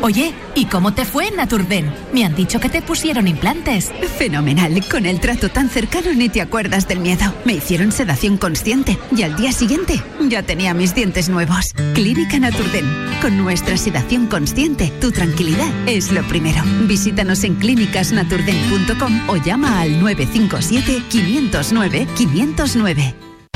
Oye, ¿y cómo te fue en Naturden? Me han dicho que te pusieron implantes. Fenomenal. Con el trato tan cercano ni te acuerdas del miedo. Me hicieron sedación consciente y al día siguiente ya tenía mis dientes nuevos. Clínica Naturden. Con nuestra sedación consciente, tu tranquilidad es lo primero. Visítanos en clínicasnaturden.com o llama al 957 509 509.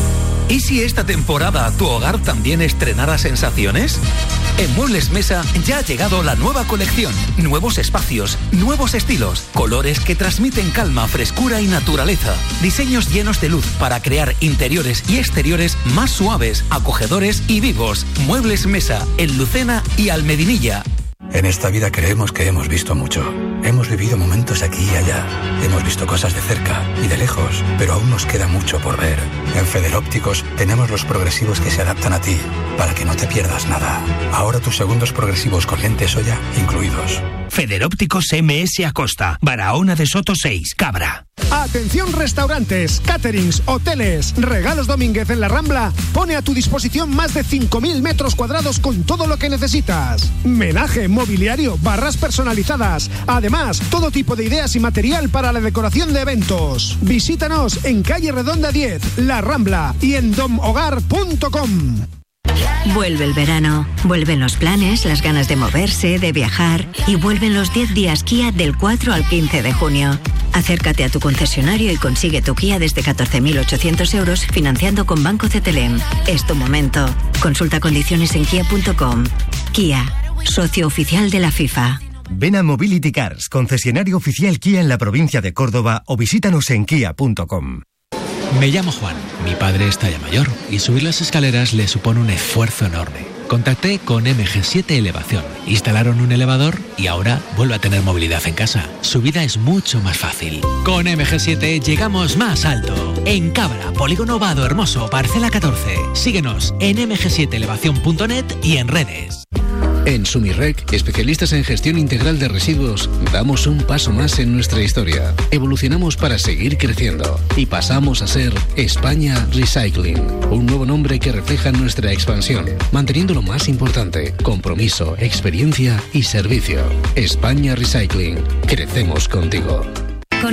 ¿Y si esta temporada tu hogar también estrenara sensaciones? En Muebles Mesa ya ha llegado la nueva colección. Nuevos espacios, nuevos estilos, colores que transmiten calma, frescura y naturaleza. Diseños llenos de luz para crear interiores y exteriores más suaves, acogedores y vivos. Muebles Mesa, en Lucena y Almedinilla. En esta vida creemos que hemos visto mucho. Hemos vivido momentos aquí y allá. Hemos visto cosas de cerca y de lejos, pero aún nos queda mucho por ver. En Federópticos tenemos los progresivos que se adaptan a ti, para que no te pierdas nada. Ahora tus segundos progresivos con lentes Oya incluidos. Federópticos MS Acosta, Barahona de Soto 6, Cabra. Atención restaurantes, caterings, hoteles, Regalos Domínguez en la Rambla pone a tu disposición más de 5.000 metros cuadrados con todo lo que necesitas. Menaje, mobiliario, barras personalizadas. Además, todo tipo de ideas y material para la decoración de eventos. Visítanos en calle Redonda 10, La Rambla y en domhogar.com. Vuelve el verano, vuelven los planes, las ganas de moverse, de viajar y vuelven los 10 días Kia del 4 al 15 de junio. Acércate a tu concesionario y consigue tu Kia desde 14.800 euros financiando con Banco CTLM. Es tu momento. Consulta condiciones en kia.com. Kia, socio oficial de la FIFA. Ven a Mobility Cars, concesionario oficial Kia en la provincia de Córdoba o visítanos en kia.com. Me llamo Juan, mi padre está ya mayor y subir las escaleras le supone un esfuerzo enorme. Contacté con MG7 Elevación, instalaron un elevador y ahora vuelve a tener movilidad en casa. Su vida es mucho más fácil. Con MG7 llegamos más alto. En Cabra, Polígono Vado Hermoso, Parcela 14. Síguenos en mg7elevacion.net y en redes. En Sumirrec, especialistas en gestión integral de residuos, damos un paso más en nuestra historia. Evolucionamos para seguir creciendo y pasamos a ser España Recycling, un nuevo nombre que refleja nuestra expansión, manteniendo lo más importante, compromiso, experiencia y servicio. España Recycling, crecemos contigo.